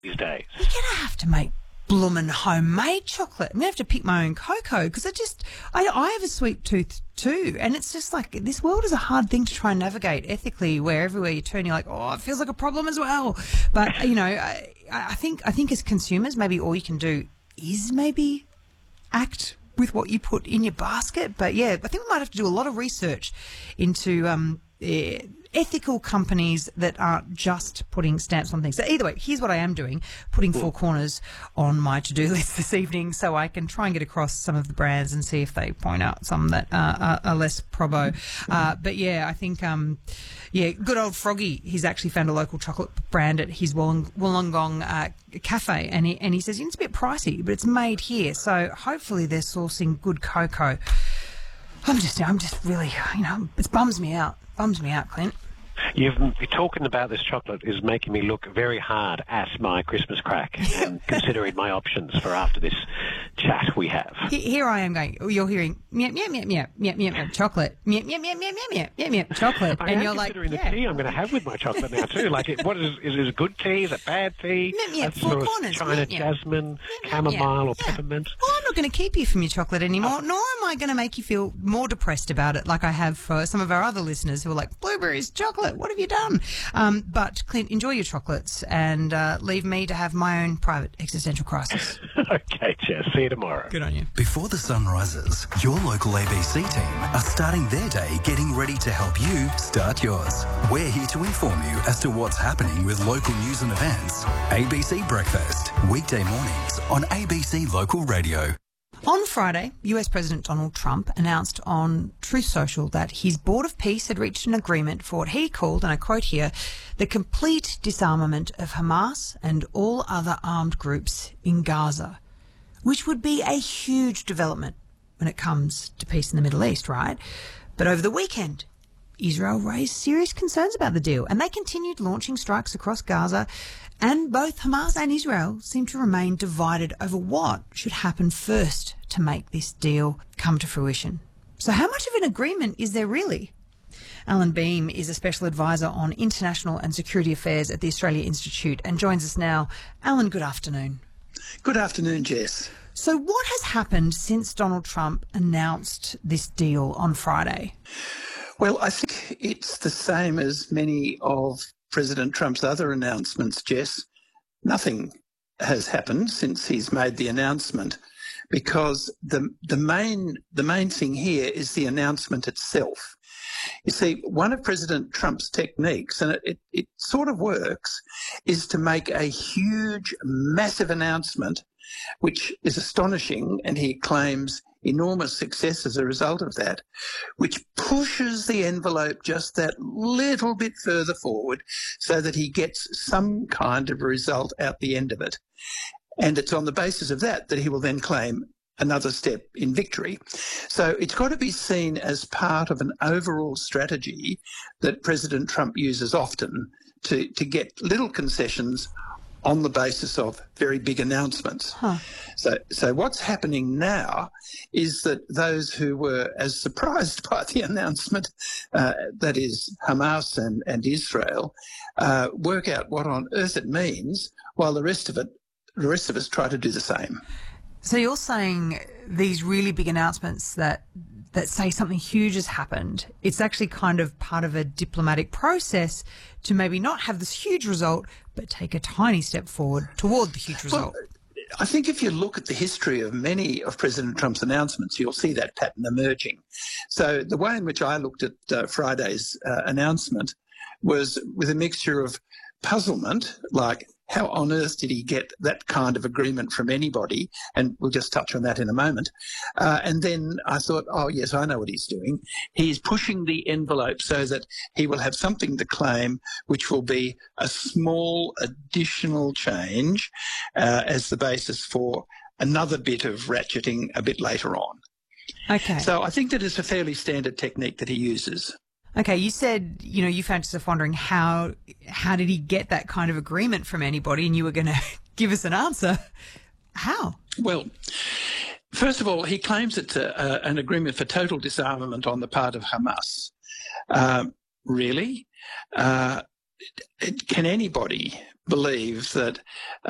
these days. You're going to have to make bloomin' homemade chocolate. I'm going to have to pick my own cocoa because I have a sweet tooth too. And it's just like this world is a hard thing to try and navigate ethically where everywhere you turn, you're like, oh, it feels like a problem as well. But, you know, I think as consumers, maybe all you can do is maybe act with what you put in your basket. But, yeah, I think we might have to do a lot of research into ethical companies that aren't just putting stamps on things. So either way, here's what I am doing, putting Four Corners on my to-do list this evening so I can try and get across some of the brands and see if they point out some that are less probo. But, yeah, I think, good old Froggy, he's actually found a local chocolate brand at his Wollongong cafe, and he says, it's a bit pricey, but it's made here. So hopefully they're sourcing good cocoa. I'm just really, it bums me out. Clint. You're talking about this chocolate is making me look very hard at my Christmas crack and considering my options for after this chat we have. Here I am going, you're hearing, meow, meow, meow, meow, meow, meow, meow, chocolate, meow, meow, meow, meow, meow, meow, meow, chocolate. And you're like, considering the tea I'm going to have with my chocolate now too. Like, what is it good tea? Is it bad tea? Meow, meow, Four Corners. China jasmine, chamomile or peppermint? Well, I'm not going to keep you from your chocolate anymore, nor am I going to make you feel more depressed about it like I have for some of our other listeners who are like, blueberries, chocolate, what have you done? But, Clint, enjoy your chocolates and leave me to have my own private existential crisis. Okay, Jess. See you tomorrow. Good on you. Before the sun rises, your local ABC team are starting their day getting ready to help you start yours. We're here to inform you as to what's happening with local news and events. ABC Breakfast, weekday mornings on ABC Local Radio. On Friday, US President Donald Trump announced on Truth Social that his Board of Peace had reached an agreement for what he called, and I quote here, the complete disarmament of Hamas and all other armed groups in Gaza, which would be a huge development when it comes to peace in the Middle East, right? But over the weekend, Israel raised serious concerns about the deal, and they continued launching strikes across Gaza, and both Hamas and Israel seem to remain divided over what should happen first to make this deal come to fruition. So how much of an agreement is there really? Alan Beam is a special advisor on international and security affairs at the Australia Institute and joins us now. Alan, good afternoon. Good afternoon, Jess. So what has happened since Donald Trump announced this deal on Friday? Well, I think it's the same as many of President Trump's other announcements, Jess. Nothing has happened since he's made the announcement because the main thing here is the announcement itself. You see, one of President Trump's techniques, and it sort of works, is to make a huge, massive announcement, which is astonishing, and he claims enormous success as a result of that, which pushes the envelope just that little bit further forward so that he gets some kind of result out the end of it. And it's on the basis of that that he will then claim another step in victory. So it's got to be seen as part of an overall strategy that President Trump uses often to get little concessions on the basis of very big announcements. So what's happening now is that those who were as surprised by the announcement, that is Hamas and Israel, work out what on earth it means, while the rest of us try to do the same. So you're saying these really big announcements that say something huge has happened, it's actually kind of part of a diplomatic process to maybe not have this huge result, but take a tiny step forward toward the huge result. Well, I think if you look at the history of many of President Trump's announcements, you'll see that pattern emerging. So the way in which I looked at Friday's announcement was with a mixture of puzzlement, like how on earth did he get that kind of agreement from anybody? And we'll just touch on that in a moment. And then I thought, oh, yes, I know what he's doing. He's pushing the envelope so that he will have something to claim, which will be a small additional change as the basis for another bit of ratcheting a bit later on. Okay. So I think that it's a fairly standard technique that he uses. Okay, you said, you found yourself wondering how did he get that kind of agreement from anybody, and you were going to give us an answer. How? Well, first of all, he claims it's an agreement for total disarmament on the part of Hamas. Really? Can anybody believe that